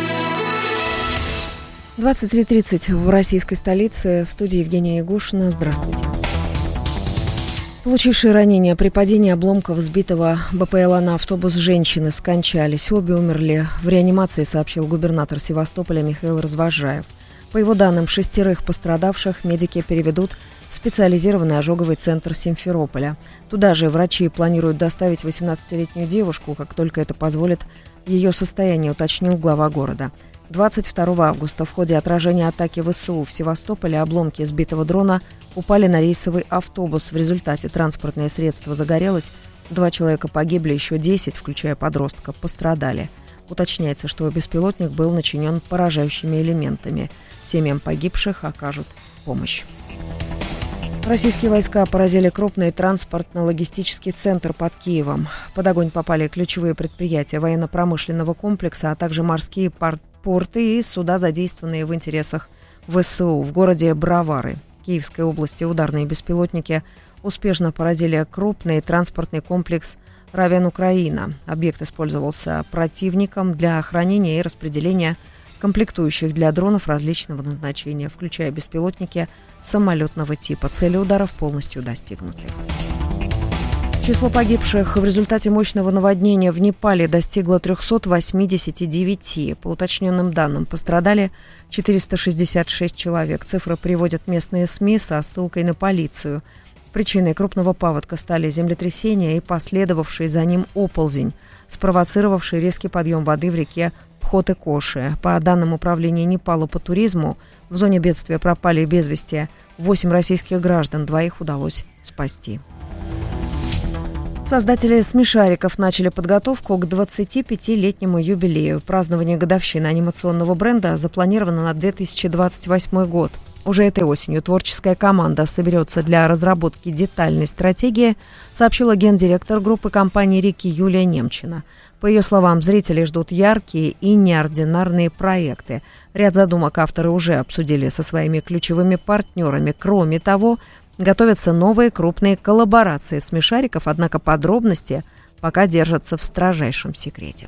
23:30 в российской столице. В студии Евгения Ягушина. Здравствуйте. Получившие ранения при падении обломков сбитого БПЛА на автобус женщины скончались. Обе умерли в реанимации, сообщил губернатор Севастополя Михаил Развожаев. По его данным, 6 пострадавших медики переведут в специализированный ожоговый центр Симферополя. Туда же врачи планируют доставить 18-летнюю девушку, как только это позволит ее состояние, уточнил глава города. 22 августа в ходе отражения атаки ВСУ в Севастополе обломки сбитого дрона упали на рейсовый автобус. В результате транспортное средство загорелось. 2 человека погибли, еще 10, включая подростка, пострадали. Уточняется, что беспилотник был начинен поражающими элементами. Семьям погибших окажут помощь. Российские войска поразили крупный транспортно-логистический центр под Киевом. Под огонь попали ключевые предприятия военно-промышленного комплекса, а также морские порты и суда, задействованные в интересах ВСУ. В городе Бровары Киевской области ударные беспилотники успешно поразили крупный транспортный комплекс «Равен Украина». Объект использовался противником для хранения и распределения комплектующих для дронов различного назначения, включая беспилотники самолетного типа. Цели ударов полностью достигнуты. Число погибших в результате мощного наводнения в Непале достигло 389. По уточненным данным, пострадали 466 человек. Цифры приводят местные СМИ со ссылкой на полицию. Причиной крупного паводка стали землетрясения и последовавший за ним оползень, спровоцировавший резкий подъем воды в реке Обход-Икоши. По данным Управления Непала по туризму, в зоне бедствия пропали без вести 8 российских граждан, 2 удалось спасти. Создатели «Смешариков» начали подготовку к 25-летнему юбилею. Празднование годовщины анимационного бренда запланировано на 2028 год. Уже этой осенью творческая команда соберется для разработки детальной стратегии, сообщила гендиректор группы компании «Рики» Юлия Немчина. По ее словам, зрители ждут яркие и неординарные проекты. Ряд задумок авторы уже обсудили со своими ключевыми партнерами. Кроме того, готовятся новые крупные коллаборации «Смешариков», однако подробности пока держатся в строжайшем секрете.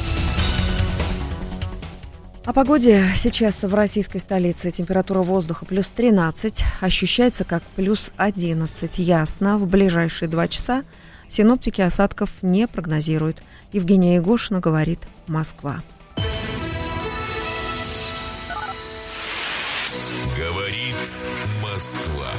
О погоде. Сейчас в российской столице температура воздуха плюс 13, ощущается как плюс 11. Ясно, в ближайшие 2 часа синоптики осадков не прогнозируют. Евгения Егошина говорит «Москва». Говорит Москва.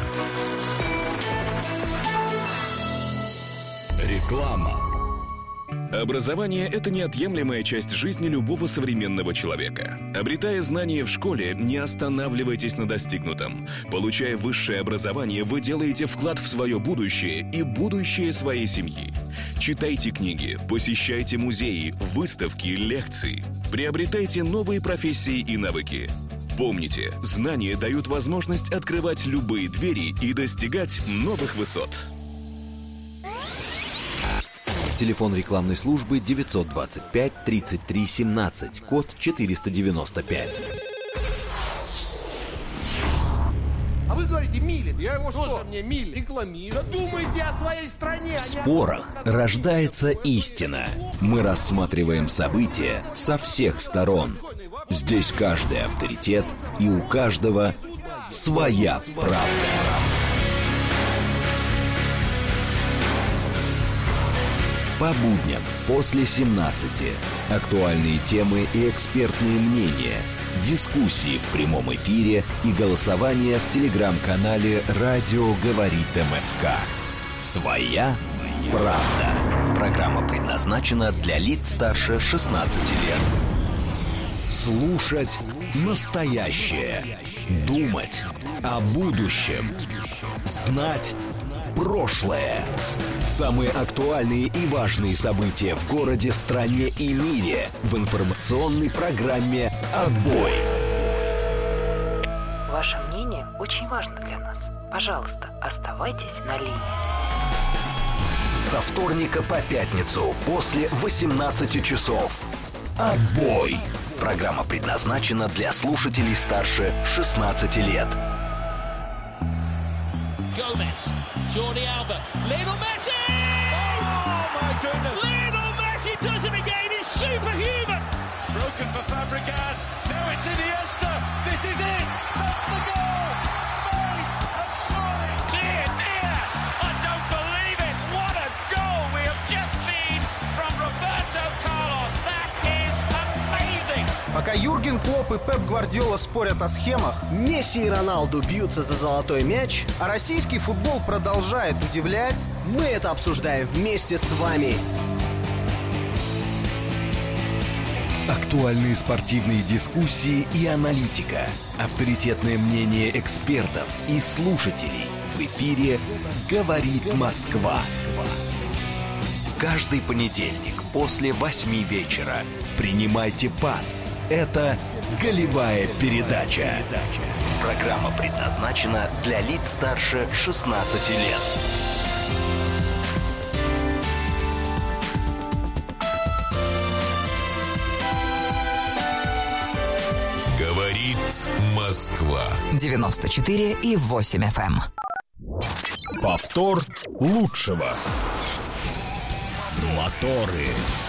Реклама. Образование – это неотъемлемая часть жизни любого современного человека. Обретая знания в школе, не останавливайтесь на достигнутом. Получая высшее образование, вы делаете вклад в свое будущее и будущее своей семьи. Читайте книги, посещайте музеи, выставки, лекции. Приобретайте новые профессии и навыки. Помните, знания дают возможность открывать любые двери и достигать новых высот. Телефон рекламной службы 925 33 17, код 495. А вы говорите Милин. Я его что? Мне Милин рекламирую. Да думайте о своей стране. В спорах рождается истина. Мы рассматриваем события со всех сторон. Здесь каждый авторитет, и у каждого своя правда. По будням после 17. Актуальные темы и экспертные мнения, дискуссии в прямом эфире и голосование в телеграм-канале «Радио говорит МСК». Своя правда. Программа предназначена для лиц старше 16 лет. Слушать настоящее. Думать о будущем. Знать прошлое. Самые актуальные и важные события в городе, стране и мире в информационной программе «Отбой». Ваше мнение очень важно для нас. Пожалуйста, оставайтесь на линии. Со вторника по пятницу после 18 часов. «Отбой». Программа предназначена для слушателей старше 16 лет. Gomez, Jordi Alba, Lionel Messi! Oh my goodness! Lionel Messi does it again, he's superhuman! It's broken for Fabregas, now it's Iniesta, this is it! That's the goal! Spain have scored! Dear, dear, I don't believe it! What a goal we have just seen from Roberto Carlos! That is amazing! Пока Юрген Клопп и Пеп Гвардиола спорят о схемах, Месси и Роналду бьются за золотой мяч, а российский футбол продолжает удивлять, мы это обсуждаем вместе с вами. Актуальные спортивные дискуссии и аналитика. Авторитетное мнение экспертов и слушателей. В эфире «Говорит Москва». Каждый понедельник после 8 вечера принимайте пас. Это «Голевая передача». Программа предназначена для лиц старше 16 лет. Говорит Москва. 94,8 FM. Повтор лучшего. Моторы.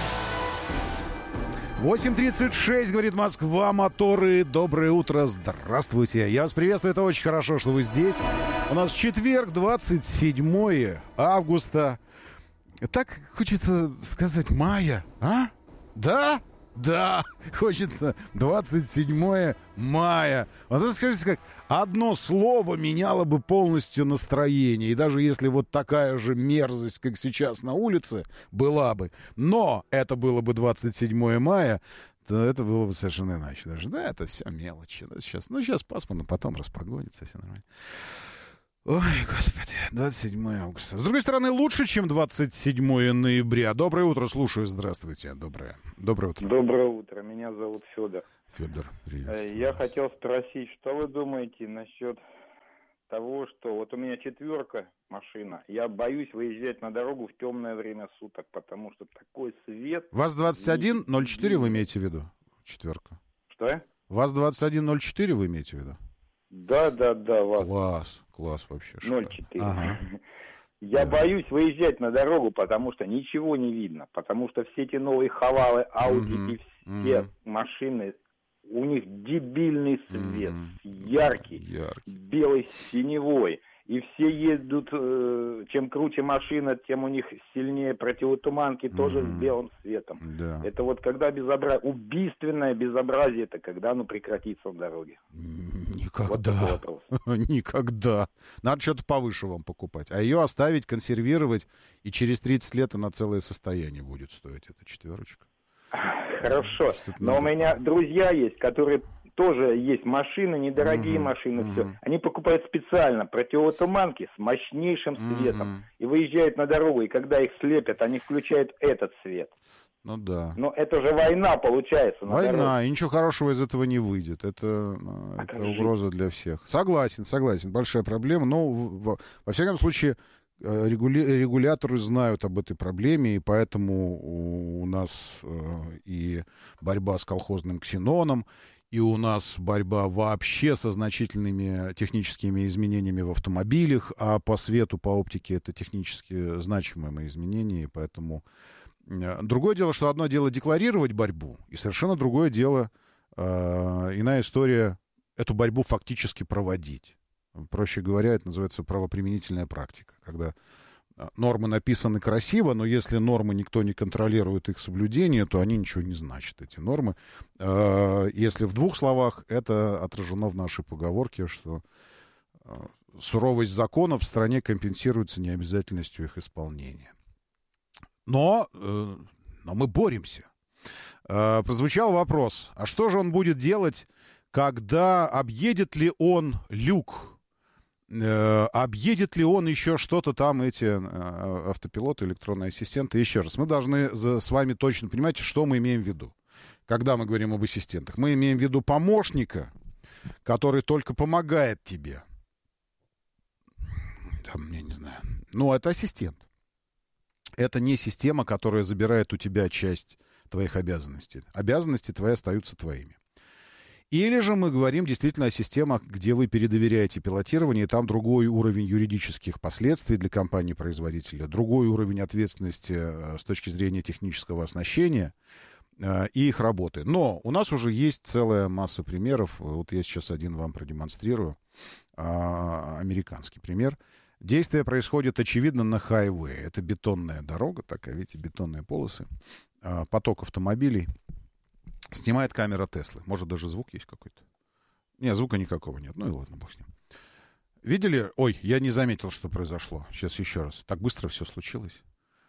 8:36, говорит Москва, моторы. Доброе утро, здравствуйте. Я вас приветствую, это очень хорошо, что вы здесь. У нас четверг, 27 августа. Так хочется сказать мая, а? Да? Да, хочется 27 мая. Вот это, скажите, как одно слово меняло бы полностью настроение. И даже если вот такая же мерзость, как сейчас на улице, была бы. Но это было бы 27 мая. то это было бы совершенно иначе. Даже, да, это все мелочи. Да, сейчас пасмурно, потом распогодится, все нормально. Ой, господи, 27 августа. С другой стороны, лучше, чем 27 ноября. Доброе утро, слушаю, здравствуйте. Доброе утро. Доброе утро, меня зовут Федор. Федор, привет. Я хотел спросить, что вы думаете насчет того, что вот у меня 4 машина, я боюсь выезжать на дорогу в темное время суток, потому что такой свет... ВАЗ-2104 вы имеете в виду? 4. Что? ВАЗ-2104 вы имеете в виду? Да, ВАЗ. Класс вообще. 0,4. Ага. Я боюсь выезжать на дорогу, потому что ничего не видно, потому что все эти новые Хавалы, Ауди и все машины, у них дебильный свет, яркий, белый с синевой. И все ездят, чем круче машина, тем у них сильнее противотуманки, тоже с белым светом. Да. Это вот когда убийственное безобразие, это когда оно прекратится в дороге. Никогда. Вот никогда. Надо что-то повыше вам покупать. А ее оставить, консервировать, и через 30 лет она целое состояние будет стоить, эта 4. Хорошо. Но у меня друзья есть, которые... Тоже есть машины, недорогие машины, все. Они покупают специально противотуманки с мощнейшим светом и выезжают на дорогу, и когда их слепят, они включают этот свет. Ну да. Но это же война получается. Война, и ничего хорошего из этого не выйдет. Это угроза для всех. Согласен. Большая проблема. Но, во всяком случае, регуляторы знают об этой проблеме, и поэтому у нас и борьба с колхозным ксеноном, и у нас борьба вообще со значительными техническими изменениями в автомобилях, а по свету, по оптике это технически значимые изменения, и поэтому... Другое дело, что одно дело декларировать борьбу, и совершенно другое дело, иная история, эту борьбу фактически проводить. Проще говоря, это называется правоприменительная практика, когда нормы написаны красиво, но если нормы никто не контролирует их соблюдение, то они ничего не значат, эти нормы. Если в 2 словах, это отражено в нашей поговорке, что суровость законов в стране компенсируется необязательностью их исполнения. Но мы боремся. Прозвучал вопрос, а что же он будет делать, когда объедет ли он люк? Объедет ли он еще что-то там, эти автопилоты, электронные ассистенты? Еще раз, мы должны с вами точно понимать, что мы имеем в виду. Когда мы говорим об ассистентах, мы имеем в виду помощника, который только помогает тебе. Там, я не знаю. Ну, это ассистент. Это не система, которая забирает у тебя часть твоих обязанностей. Обязанности твои остаются твоими. Или же мы говорим действительно о системах, где вы передоверяете пилотирование, и там другой уровень юридических последствий для компании-производителя, другой уровень ответственности с точки зрения технического оснащения и их работы. Но у нас уже есть целая масса примеров. Вот я сейчас один вам продемонстрирую. Американский пример. Действие происходит, очевидно, на хайвее. Это бетонная дорога, такая, видите, бетонные полосы, поток автомобилей. Снимает камера Теслы. Может, даже звук есть какой-то? Нет, звука никакого нет. Ну и ладно, бог с ним. Видели? Ой, я не заметил, что произошло. Сейчас еще раз. Так быстро все случилось.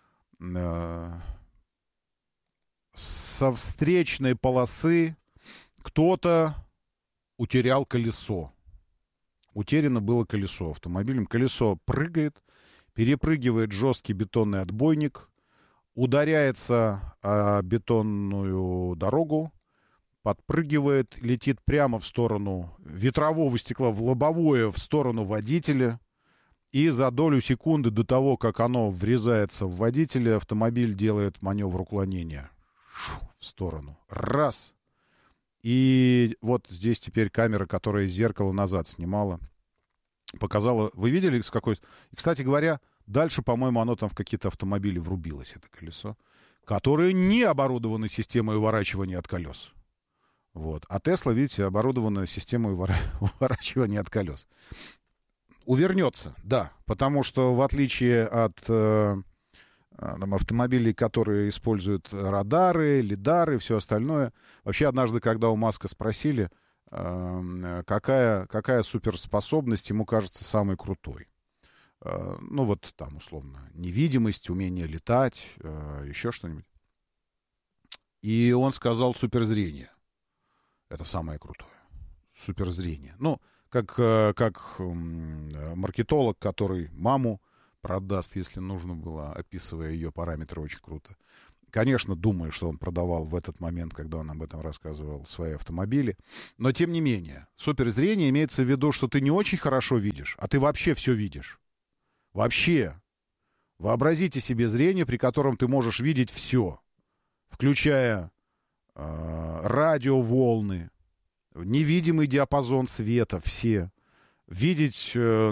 Со встречной полосы кто-то утерял колесо. Утеряно было колесо автомобилем. Колесо прыгает, перепрыгивает жесткий бетонный отбойник, ударяется о бетонную дорогу, подпрыгивает, летит прямо в сторону ветрового стекла, в лобовое, в сторону водителя. И за долю секунды до того, как оно врезается в водителя, автомобиль делает маневр уклонения в сторону. Раз. И вот здесь теперь камера, которая зеркало назад снимала, показала... Вы видели, с какой... И, кстати говоря, дальше, по-моему, оно там в какие-то автомобили врубилось, это колесо, которое не оборудовано системой уворачивания от колес. Вот. А Тесла, видите, оборудована системой уворачивания от колес. Увернется, да, потому что в отличие от автомобилей, которые используют радары, лидары, все остальное, вообще однажды, когда у Маска спросили, какая суперспособность ему кажется самой крутой. Ну вот там условно невидимость, умение летать, еще что-нибудь. И он сказал суперзрение. Это самое крутое. Суперзрение. Ну, как маркетолог, который маму продаст, если нужно было, описывая ее параметры, очень круто. Конечно, думаю, что он продавал в этот момент, когда он об этом рассказывал, свои автомобили. Но, тем не менее, суперзрение имеется в виду, что ты не очень хорошо видишь, а ты вообще все видишь. Вообще. Вообразите себе зрение, при котором ты можешь видеть все, включая радиоволны, невидимый диапазон света, все. Видеть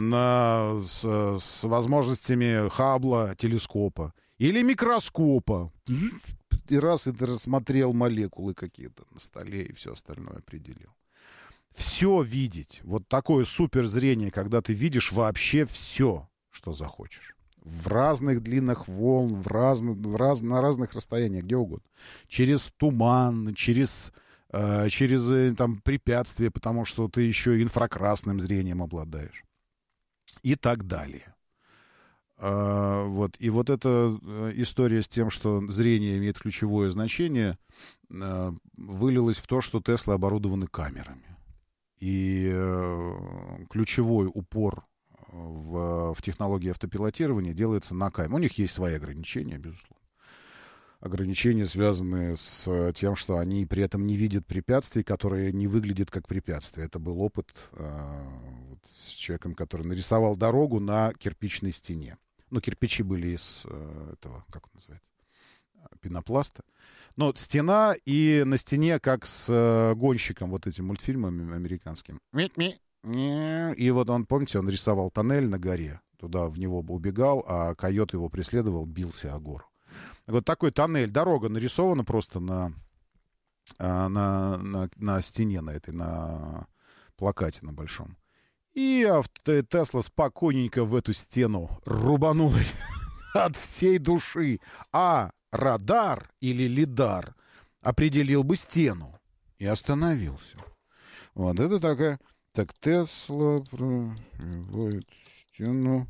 с возможностями Хаббла, телескопа или микроскопа. И раз и ты рассмотрел молекулы какие-то на столе и все остальное определил. Все видеть. Вот такое суперзрение, когда ты видишь вообще все, что захочешь. В разных длинах волн, на разных расстояниях, где угодно. Через туман, через там, препятствия, потому что ты еще инфракрасным зрением обладаешь. И так далее. Вот. И вот эта история с тем, что зрение имеет ключевое значение, вылилась в то, что Теслы оборудованы камерами. И ключевой упор в технологии автопилотирования делается на камеру. У них есть свои ограничения, безусловно. Ограничения, связанные с тем, что они при этом не видят препятствий, которые не выглядят как препятствия. Это был опыт с человеком, который нарисовал дорогу на кирпичной стене. Ну, кирпичи были из этого, как он называется, пенопласта. Но стена, и на стене, как с гонщиком, вот этим мультфильмом американским. И вот он, помните, он рисовал тоннель на горе. Туда в него убегал, а койот его преследовал, бился о гору. Вот такой тоннель, дорога нарисована просто на стене, на плакате на большом. И Тесла спокойненько в эту стену рубанулась от всей души. А радар или лидар определил бы стену и остановился. Вот это такая... Так, Тесла пробивает стену.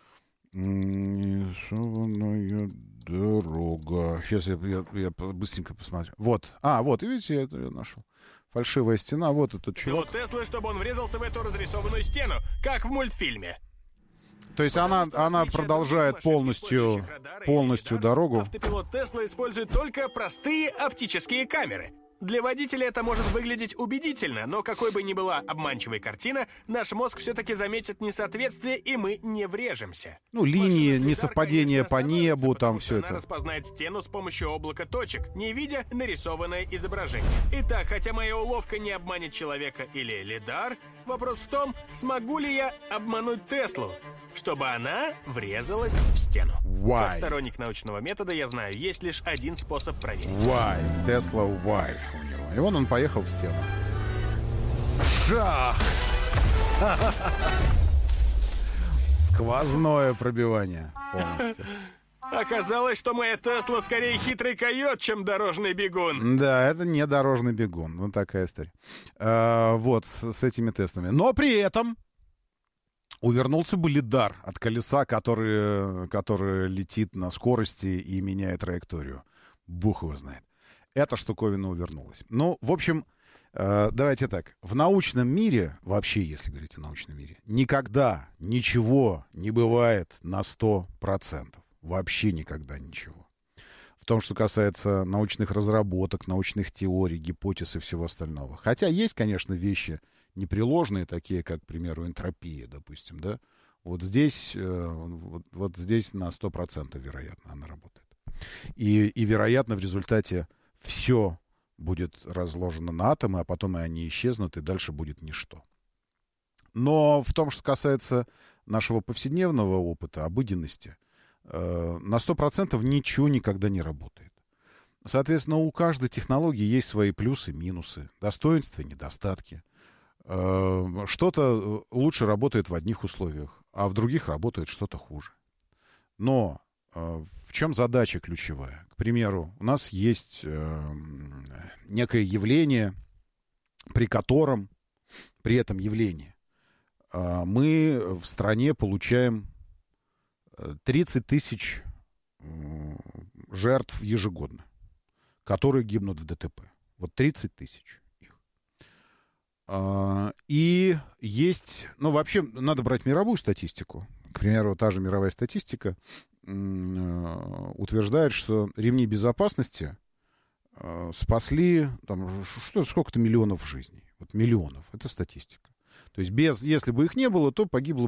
Нарисованная дорога. Сейчас я быстренько посмотрю. Вот. Вот, и видите, я нашел. Фальшивая стена, вот этот чувак. Пилот Теслы, чтобы он врезался в эту разрисованную стену, как в мультфильме. То есть она продолжает полностью дорогу. Автопилот Тесла использует только простые оптические камеры. Для водителя это может выглядеть убедительно, но какой бы ни была обманчивая картина, наш мозг все-таки заметит несоответствие, и мы не врежемся. Ну, линии, несовпадения по небу, там все это. Она распознает стену с помощью облака точек, не видя нарисованное изображение. Итак, хотя моя уловка не обманет человека или лидар, вопрос в том, смогу ли я обмануть Теслу, чтобы она врезалась в стену. Why? Как сторонник научного метода я знаю, есть лишь один способ проверить. Why? Тесла why? И вон он поехал в стену. Шах! Сквозное пробивание полностью. Оказалось, что моя Тесла скорее хитрый койот, чем дорожный бегун. Да, это не дорожный бегун. Вот такая история. Вот, с этими Теслами. Но при этом увернулся бы лидар от колеса, который летит на скорости и меняет траекторию. Бог его знает. Эта штуковина увернулась. Ну, в общем, давайте так. В научном мире, вообще, если говорить о научном мире, никогда ничего не бывает на 100%. Вообще никогда ничего. В том, что касается научных разработок, научных теорий, гипотез и всего остального. Хотя есть, конечно, вещи непреложные, такие как, к примеру, энтропия, допустим, да. Вот здесь на 100% вероятно она работает. И вероятно, в результате все будет разложено на атомы, а потом и они исчезнут, и дальше будет ничто. Но в том, что касается нашего повседневного опыта, обыденности, на 100% ничего никогда не работает. Соответственно, у каждой технологии есть свои плюсы, минусы, достоинства, недостатки. Что-то лучше работает в одних условиях, а в других работает что-то хуже. Но в чем задача ключевая? К примеру, у нас есть некое явление, при этом явлении, мы в стране получаем 30 тысяч жертв ежегодно. которые гибнут в ДТП. Вот 30 тысяч их. И есть... Ну, вообще, надо брать мировую статистику. К примеру, та же мировая статистика утверждает, что ремни безопасности спасли там, сколько-то миллионов жизней. Вот миллионов. Это статистика. То есть если бы их не было, то погибло